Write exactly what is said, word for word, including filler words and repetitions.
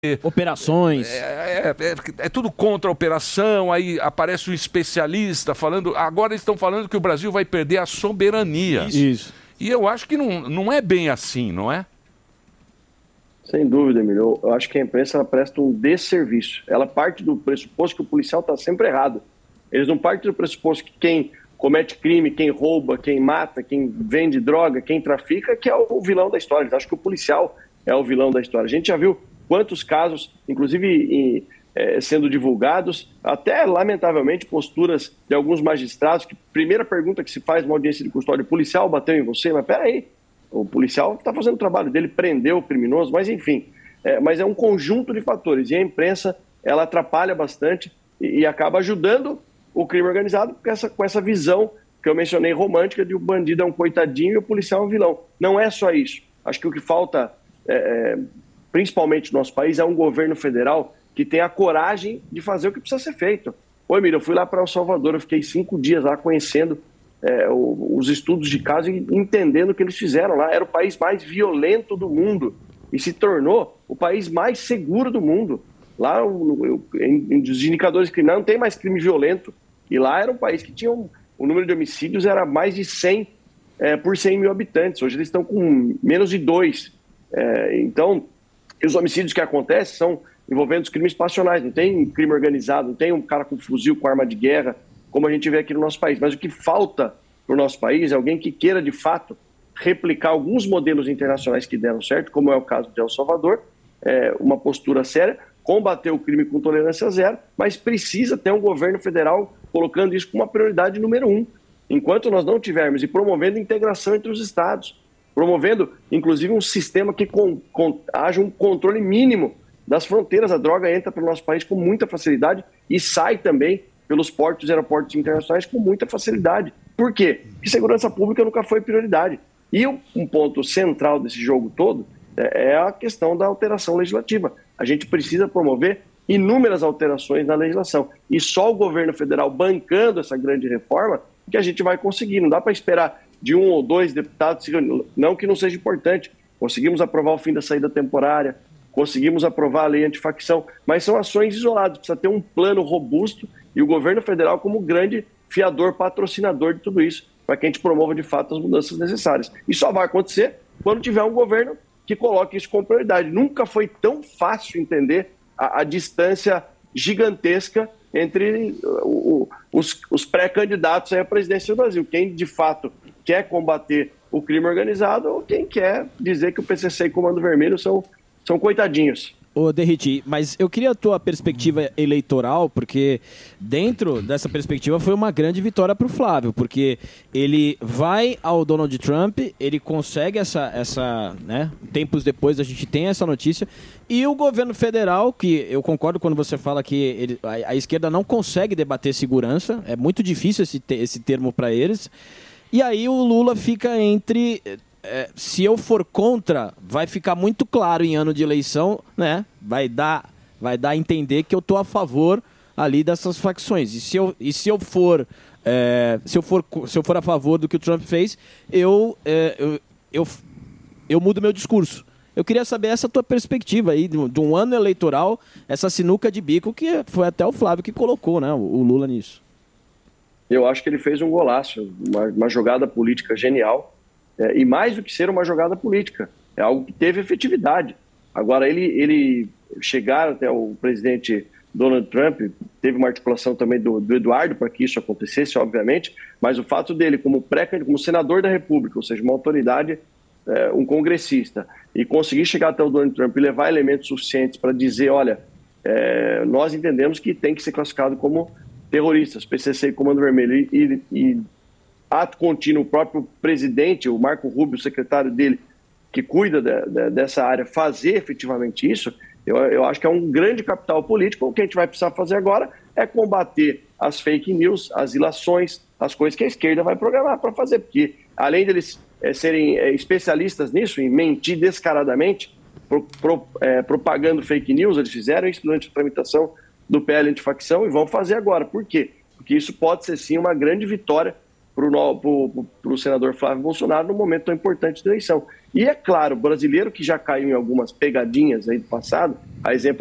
Operações. É, é, é, é tudo contra a operação, aí aparece um especialista falando... Agora eles estão falando que o Brasil vai perder a soberania. Isso. E eu acho que não, não é bem assim, não é? Sem dúvida, Emílio. Eu acho que a imprensa ela presta um desserviço. Ela parte do pressuposto que o policial está sempre errado. Eles não partem do pressuposto que quem comete crime, quem rouba, quem mata, quem vende droga, quem trafica, que é o vilão da história. Eles acham que o policial é o vilão da história. A gente já viu quantos casos, inclusive em, é, sendo divulgados, até, lamentavelmente, posturas de alguns magistrados, que primeira pergunta que se faz numa audiência de custódia, o policial bateu em você? Mas peraí, o policial está fazendo o trabalho dele, prendeu o criminoso, mas enfim. É, mas é um conjunto de fatores, e a imprensa, ela atrapalha bastante e, e acaba ajudando o crime organizado com essa, com essa visão que eu mencionei, romântica, de o bandido é um coitadinho e o policial é um vilão. Não é só isso. Acho que o que falta... É, principalmente no nosso país, é um governo federal que tem a coragem de fazer o que precisa ser feito. Oi, Emílio, eu fui lá para El Salvador, eu fiquei cinco dias lá conhecendo é, o, os estudos de caso e entendendo o que eles fizeram lá. Era o país mais violento do mundo e se tornou o país mais seguro do mundo. Lá, o, o, em, os indicadores criminais não tem mais crime violento. E lá era um país que tinha um, o número de homicídios era mais de cem é, por cem mil habitantes. Hoje eles estão com menos de dois. É, então... E os homicídios que acontecem são envolvendo os crimes passionais, não tem crime organizado, não tem um cara com fuzil, com arma de guerra, como a gente vê aqui no nosso país. Mas o que falta para o nosso país é alguém que queira, de fato, replicar alguns modelos internacionais que deram certo, como é o caso de El Salvador, é, uma postura séria, combater o crime com tolerância zero, mas precisa ter um governo federal colocando isso como uma prioridade número um. Enquanto nós não tivermos e promovendo integração entre os estados, promovendo, inclusive, um sistema que com, com, haja um controle mínimo das fronteiras. A droga entra para o nosso país com muita facilidade e sai também pelos portos e aeroportos internacionais com muita facilidade. Por quê? Porque segurança pública nunca foi prioridade. E um ponto central desse jogo todo é a questão da alteração legislativa. A gente precisa promover inúmeras alterações na legislação. E só o governo federal bancando essa grande reforma que a gente vai conseguir. Não dá para esperar de um ou dois deputados, não que não seja importante. Conseguimos aprovar o fim da saída temporária, conseguimos aprovar a lei antifacção, mas são ações isoladas, precisa ter um plano robusto e o governo federal como grande fiador, patrocinador de tudo isso, para que a gente promova de fato as mudanças necessárias. E só vai acontecer quando tiver um governo que coloque isso como prioridade. Nunca foi tão fácil entender a, a distância gigantesca entre o, o, os, os pré-candidatos à presidência do Brasil. Quem, de fato, quer combater o crime organizado ou quem quer dizer que o P C C e Comando Vermelho são, são coitadinhos. Ô, Derriti, mas eu queria a tua perspectiva eleitoral, porque dentro dessa perspectiva foi uma grande vitória para o Flávio, porque ele vai ao Donald Trump, ele consegue essa, essa, né, tempos depois a gente tem essa notícia, e o governo federal, que eu concordo quando você fala que ele, a, a esquerda não consegue debater segurança, é muito difícil esse, esse termo para eles, e aí o Lula fica entre... É, se eu for contra, vai ficar muito claro em ano de eleição, né? Vai dar, vai dar a entender que eu tô a favor ali dessas facções. E se eu, e se eu for, é, se eu for, se eu for a favor do que o Trump fez, eu, é, eu, eu, eu mudo meu discurso. Eu queria saber essa tua perspectiva aí de um ano eleitoral, essa sinuca de bico que foi até o Flávio que colocou, né? O, o Lula nisso. Eu acho que ele fez um golaço, uma, uma jogada política genial. É, e mais do que ser uma jogada política, é algo que teve efetividade. Agora, ele, ele chegar até o presidente Donald Trump, teve uma articulação também do, do Eduardo para que isso acontecesse, obviamente, mas o fato dele, como, pré, como senador da República, ou seja, uma autoridade, é, um congressista, e conseguir chegar até o Donald Trump e levar elementos suficientes para dizer, olha, é, nós entendemos que tem que ser classificado como terroristas, P C C e Comando Vermelho, e, e, e ato contínuo, o próprio presidente, o Marco Rubio, o secretário dele, que cuida de, de, dessa área, fazer efetivamente isso, eu, eu acho que é um grande capital político. O que a gente vai precisar fazer agora é combater as fake news, as ilações, as coisas que a esquerda vai programar para fazer, porque além deles é, serem é, especialistas nisso, em mentir descaradamente, pro, pro, é, propagando fake news, eles fizeram isso durante a tramitação do P L antifacção e vão fazer agora. Por quê? Porque isso pode ser sim uma grande vitória para o senador Flávio Bolsonaro num momento tão importante da eleição. E é claro, o brasileiro que já caiu em algumas pegadinhas aí do passado, a exemplo